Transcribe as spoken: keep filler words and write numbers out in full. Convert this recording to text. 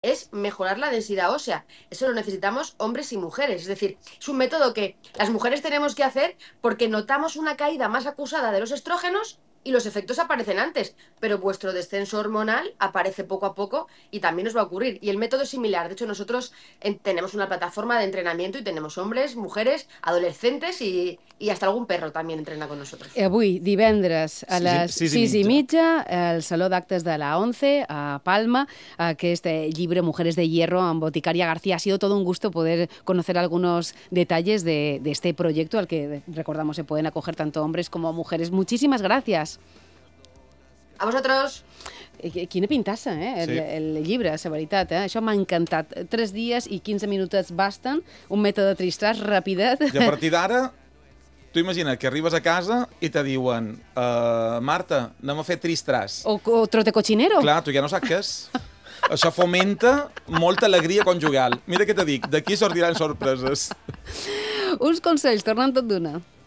es mejorar la densidad ósea. Eso lo necesitamos hombres y mujeres. Es decir, es un método que las mujeres tenemos que hacer porque notamos una caída más acusada de los estrógenos y los efectos aparecen antes, pero vuestro descenso hormonal aparece poco a poco y también os va a ocurrir. Y el método es similar. De hecho, nosotros en, tenemos una plataforma de entrenamiento y tenemos hombres, mujeres, adolescentes y, y hasta algún perro también entrena con nosotros. Avui, divendres, a Sis i- les sis i sis i mitja. mitja, al Saló d'Actes de la ONCE, a Palma, aquest llibre Mujeres de Hierro, amb Boticaria García. Ha sido todo un gusto poder conocer algunos detalles de, de este proyecto al que, recordamos, se pueden acoger tanto hombres como mujeres. Muchísimas gracias. A vosotros. Eh, Quina pintassa, eh? El, Sí. el llibre, la veritat, eh? Això m'ha encantat. Tres dies i quinze minutets basten, un mètode tristràs, rapidet. I a partir d'ara, tu imagina que arribes a casa i te diuen uh, Marta, anem a fer tristràs. O, o trote cochinero. Clar, tu ja no saps què és. Això fomenta molta alegria conjugal. Mira què te dic, d'aquí sortiran sorpreses. Uns consells, tornant tot d'una.